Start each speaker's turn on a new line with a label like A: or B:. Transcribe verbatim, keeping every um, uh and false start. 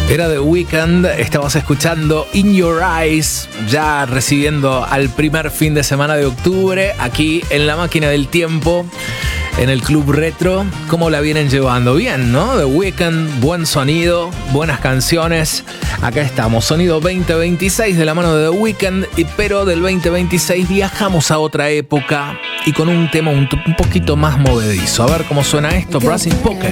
A: Era The Weeknd, estabas escuchando In Your Eyes, ya recibiendo al primer fin de semana de octubre, aquí en la máquina del tiempo, en el Club Retro. ¿Cómo la vienen llevando? Bien, ¿no? The Weeknd, buen sonido, buenas canciones. Acá estamos, sonido veinte veintiséis de la mano de The Weeknd, pero del veinte veintiséis viajamos a otra época y con un tema un, un poquito más movedizo. A ver cómo suena esto, Brass in Pocket.